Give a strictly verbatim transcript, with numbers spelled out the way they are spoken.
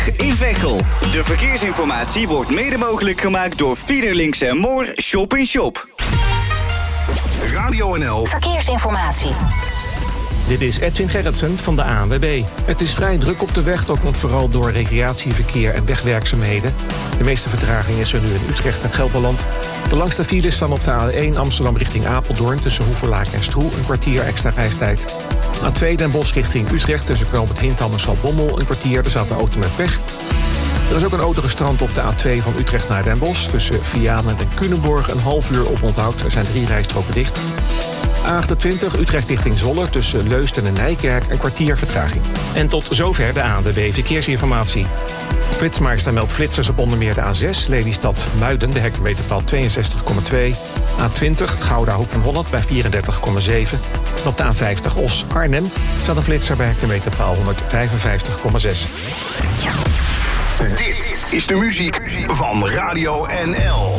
in Veghel. De verkeersinformatie wordt mede mogelijk gemaakt door Fiederlinks en Moor Shop in Shop. Radio N L Verkeersinformatie. Dit is Edwin Gerritsen van de A N W B. Het is vrij druk op de weg, dat komt vooral door recreatieverkeer en wegwerkzaamheden. De meeste vertraging is er nu in Utrecht en Gelderland. De langste files staan op de A één Amsterdam richting Apeldoorn tussen Hoeverlaak en Stroe, een kwartier extra reistijd. A twee Den Bosch richting Utrecht tussen knooppunt Hintham en Zaltbommel, een kwartier, er staat een auto met pech. Er is ook een auto gestrand op de A twee van Utrecht naar Den Bosch tussen Vianen en Culemborg, een half uur op onthoud. Er zijn drie rijstroken dicht. A achtentwintig Utrecht richting Zwolle tussen Leusden en Nijkerk, een kwartier vertraging. En tot zover de A N W B Verkeersinformatie. Flitsmeister meldt flitsers op onder meer de A zes, Lelystad Muiden, de hectometerpaal tweeënzestig komma twee. A twintig Gouda Hoek van Holland bij vierendertig komma zeven. En op de A vijftig Os Arnhem staat een flitser bij hectometerpaal honderdvijfenvijftig komma zes. Dit is de muziek van Radio N L.